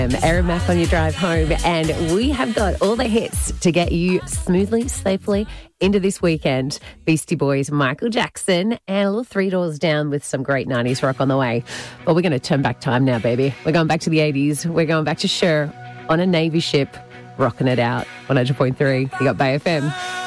Aaron Mack on your drive home, and we have got all the hits to get you smoothly, safely into this weekend. Beastie Boys, Michael Jackson, and a little 3 Doors Down with some great 90s rock on the way. But we're going to turn back time now, baby. We're going back to the 80s. We're going back to Cher on a Navy ship, rocking it out. 100.3. You got Bay FM.